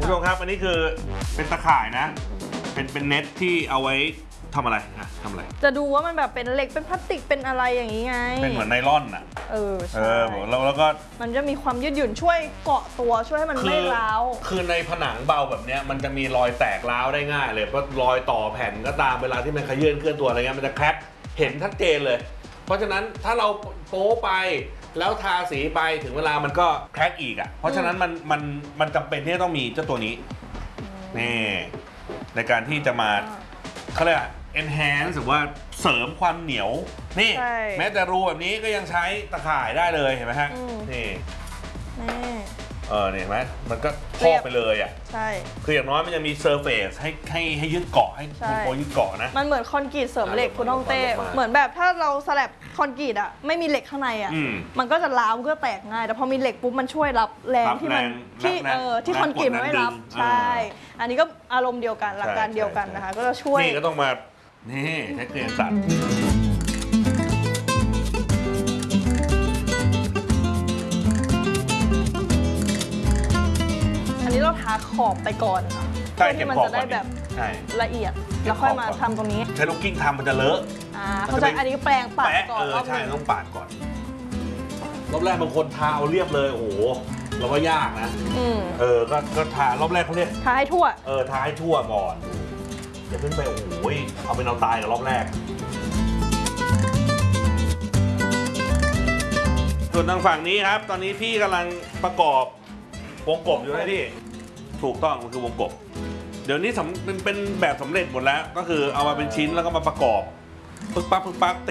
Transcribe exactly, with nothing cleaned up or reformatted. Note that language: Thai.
ผู้ชมครับอันนี้คือเป็นตะข่ายนะเป็นเป็นเน็ตที่เอาไว้ทำอะไรอะทำอะไรจะดูว่ามันแบบเป็นเหล็กเป็นพลาสติกเป็นอะไรอย่างนี้ไงเป็นเหมือนไนล่อนอ่ะเออใช่แล้วแล้วก็มันจะมีความยืดหยุ่นช่วยเกาะตัวช่วยให้มันไม่ร้าวคือในผนังเบาแบบนี้มันจะมีรอยแตกร้าวได้ง่ายเลยเพราะรอยต่อแผ่นก็ตามเวลาที่มันขยื่นเคลื่อนตัวอะไรเงี้ยมันจะแคร็กเห็นชัดเจนเลยเพราะฉะนั้นถ้าเราโป๊ไปแล้วทาสีไปถึงเวลามันก็แคร็กอีกอ่ะเพราะฉะนั้นมันมันมันจำเป็นที่จะต้องมีเจ้าตัวนี้นี่ในการที่จะมาเขาเรียก enhance หรือว่าเสริมความเหนียวนี่แม้แต่รูแบบนี้ก็ยังใช้ตะข่ายได้เลยเห็นไหมฮะนี่เออเนี่ยเห็นไหมมันก็ครอบไปเลยอ่ะใช่คืออย่างน้อยมันจะมีเซอร์เฟซให้ให้ให้ยึดเกาะให้โปรยึดเกาะนะมันเหมือนคอนกรีตเสริมเหล็กคุณน้องเต้เหมือนแบบถ้าเราสลับคอนกรีตอ่ะไม่มีเหล็กข้างในอ่ะมันก็จะร้าวก็แตกง่ายแต่พอมีเหล็กปุ๊บมันช่วยรับแรงที่มันที่เออที่คอนกรีตมันไม่รับใช่อันนี้ก็อารมณ์เดียวกันหลักการเดียวกันนะคะก็จะช่วยนี่ก็ต้องมานี่ใช้เครื่องตัดอันนี้เราทาขอบไปก่อนเพื่อที่มันจะได้แบบละเอียดแล้วค่อยมาทำตรงนี้ใช้ลูกกิ้งทำมันจะเลอะอ่าเขาจะอันนี้แปรงปาดก่อนรอบใช่ต้องปาดก่อนรอบแรกบางคนทาเอาเรียบเลยโอ้โหเราก็ยากนะเออก็ก็ทารอบแรกเขาเรียกทาให้ทั่วเออทาให้ทั่วก่อนอย่าเพิ่งไปโอ้โหเอาเป็นเอาตายกับรอบแรกส่วนทางฝั่งนี้ครับตอนนี้พี่กำลังประกอบวงกบอยู่นะพี่ถูกต้องมันคือวงกบเดี๋ยวนี้เป็นเป็นแบบสำเร็จหมดแล้วก็คือเอามาเป็นชิ้นแล้วก็มาประกอบปึ๊กปั๊กปึ๊กปั๊ก